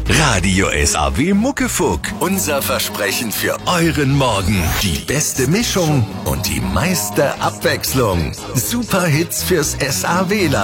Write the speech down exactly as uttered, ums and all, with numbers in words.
Radio S A W Muckefuck. Unser Versprechen für euren Morgen. Die beste Mischung und die meiste Abwechslung. Super Hits fürs S A W-Land.